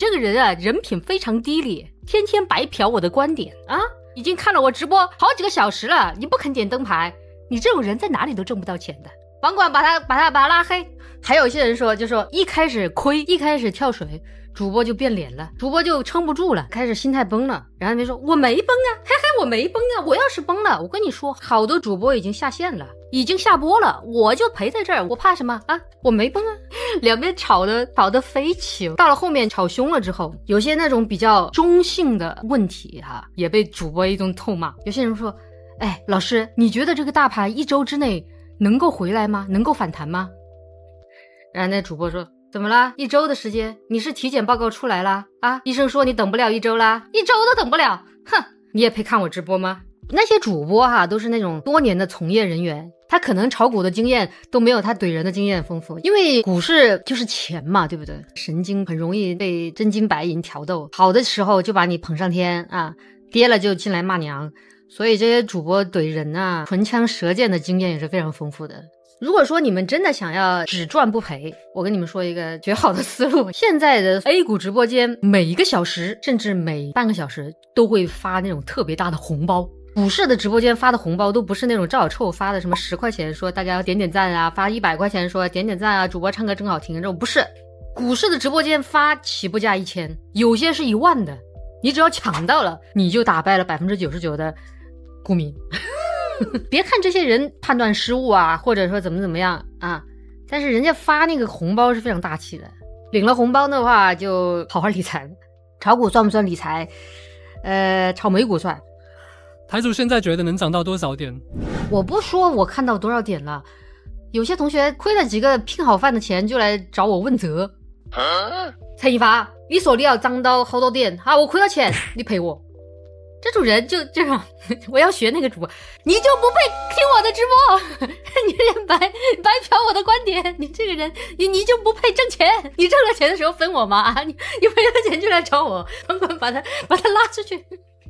这个人啊，人品非常低劣，天天白嫖我的观点啊！已经看了我直播好几个小时了，你不肯点灯牌，你这种人在哪里都挣不到钱的。甭管把他拉黑。还有一些人说，就说一开始亏，一开始跳水，主播就变脸了，主播就撑不住了，开始心态崩了。然后他们说我没崩啊，嘿嘿，我没崩啊，我要是崩了，我跟你说，好多主播已经下线了，已经下播了，我就陪在这儿，我怕什么啊？我没崩啊。两边吵得飞起，到了后面吵凶了之后，有些那种比较中性的问题也被主播一顿痛骂。有些人说，哎，老师，你觉得这个大盘1周之内能够回来吗？能够反弹吗？然后那主播说，怎么了？1周的时间，你是体检报告出来了啊？医生说你等不了1周啦，1周都等不了，哼，你也配看我直播吗？那些主播都是那种多年的从业人员，他可能炒股的经验都没有他怼人的经验丰富，因为股市就是钱嘛，对不对？神经很容易被真金白银挑逗，好的时候就把你捧上天啊，跌了就进来骂娘，所以这些主播怼人唇枪舌剑的经验也是非常丰富的。如果说你们真的想要只赚不赔，我跟你们说一个绝好的思路。现在的 A 股直播间每1个小时甚至每半个小时都会发那种特别大的红包。股市的直播间发的红包都不是那种照臭发的什么10块钱说大家要点点赞啊，发100块钱说点点赞啊，主播唱歌真好听，这种不是。股市的直播间发起步价1000，有些是1万的，你只要抢到了，你就打败了 99% 的股民。别看这些人判断失误或者说怎么样但是人家发那个红包是非常大气的。领了红包的话就好好理财。炒股算不算理财？炒美股算。 台主现在觉得能涨到多少点？ 我不说我看到多少点了，有些同学亏了几个拼好饭的钱就来找我问责。陈一发，你说你要涨到好多点我亏了钱你赔我。这种人就这种，我要学那个主播，你就不配听我的直播，你白嫖我的观点，你这个人，你就不配挣钱，你挣了钱的时候分我吗？你赔了钱就来找我，甭管把他拉出去。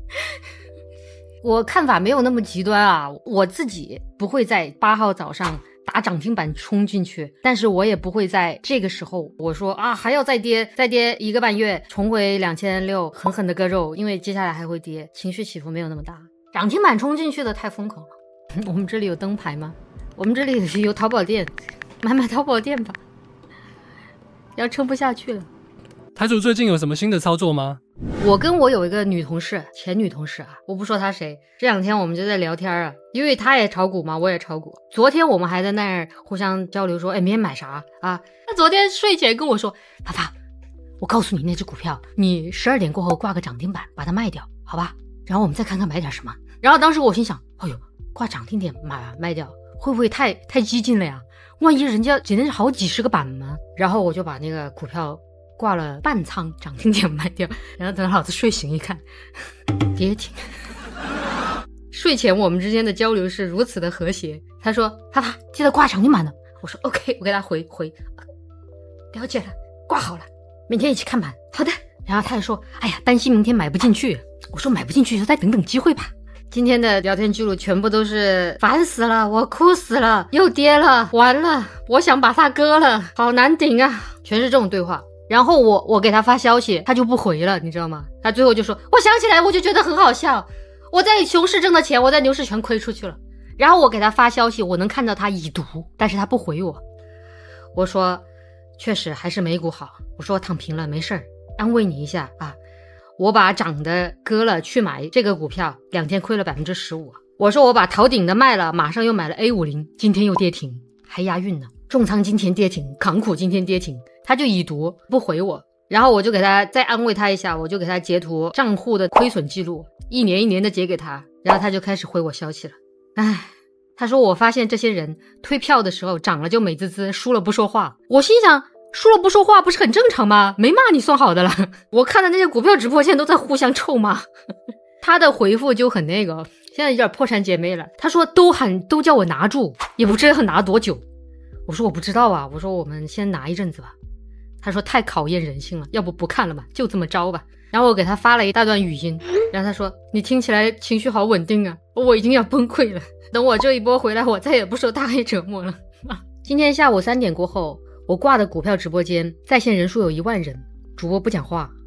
我看法没有那么极端我自己不会在8号早上打涨停板冲进去，但是我也不会在这个时候我说还要再跌1个半月重回2600狠狠的割肉，因为接下来还会跌，情绪起伏没有那么大。涨停板冲进去的太疯狂了。我们这里有灯牌吗？我们这里有淘宝店，买淘宝店吧，要撑不下去了。 台主最近有什么新的操作吗？ 我跟我有一个女同事，前女同事我不说她谁，这2天我们就在聊天因为她也炒股嘛，我也炒股。昨天我们还在那儿互相交流说，明天买啥她昨天睡前跟我说，爸爸，我告诉你那只股票，你12点过后挂个涨停板把它卖掉，好吧？然后我们再看看买点什么。然后当时我心想，哎呦，挂涨停点卖掉会不会太激进了呀？万一人家简直是好几十个板吗？然后我就把那个股票挂了半仓涨停点卖掉，然后等到老子睡醒一看，跌停。睡前我们之间的交流是如此的和谐。他说，爸爸记得挂涨停板呢。我说 OK， 我给他回了解了，挂好了，明天一起看盘。好的。然后他也说，哎呀，担心明天买不进去。我说买不进去就再等等机会吧。今天的聊天记录全部都是烦死了，我哭死了，又跌了，完了，我想把它割了，好难顶啊，全是这种对话。然后我给他发消息，他就不回了，你知道吗？他最后就说，我想起来，我就觉得很好笑，我在熊市挣的钱，我在牛市全亏出去了。然后我给他发消息，我能看到他已读，但是他不回我。我说，确实还是美股好，我说我躺平了，没事儿，安慰你一下我把涨的割了去买这个股票，2天亏了 15%。我说我把逃顶的卖了，马上又买了 A50， 今天又跌停，还押韵呢。重仓今天跌停，港股今天跌停。他就已读不回我，然后我就给他再安慰他一下，我就给他截图账户的亏损记录，一年一年的截给他，然后他就开始回我消息了。他说我发现这些人推票的时候涨了就美滋滋，输了不说话。我心想，输了不说话不是很正常吗？没骂你算好的了。我看的那些股票直播间都在互相臭骂。他的回复就很那个，现在有点破产姐妹了。他说都叫我拿住，也不知道要拿多久。我说我不知道我说我们先拿一阵子吧。他说太考验人性了，要不看了吧，就这么着吧。然后我给他发了一大段语音，然后他说，你听起来情绪好稳定啊，我已经要崩溃了，等我这一波回来，我再也不受大黑折磨了。今天下午3点过后，我挂的股票直播间在线人数有1万人，主播不讲话，